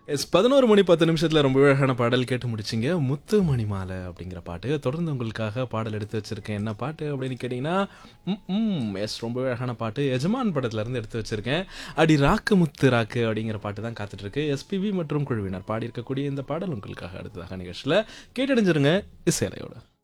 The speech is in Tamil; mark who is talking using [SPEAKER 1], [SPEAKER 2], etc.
[SPEAKER 1] எஸ் 11 மணி 10 நிமிஷத்துல ரொம்ப அழகான பாடல் கேட்டு முடிச்சிங்க. முத்து மணிமாலை அப்படிங்கிற பாட்டு. தொடர்ந்து உங்களுக்காக பாடல் எடுத்து வச்சிருக்கேன். என்ன பாட்டு அப்படின்னு கேட்டீங்கன்னா, எஸ் ரொம்பவே அழகான பாட்டு. எஜமான் படத்துல இருந்து எடுத்து வச்சிருக்கேன். அடி ராக்கு முத்து ராக்கு அப்படிங்கிற பாட்டு தான் காத்துட்டு இருக்கு. எஸ்பிபி மற்றும் குழுவினர் பாடியிருக்கக்கூடிய இந்த பாடல் உங்களுக்காக அடுத்ததாக நிகழ்ச்சியில் கேட்டடைஞ்சிருங்க இசையலையோட.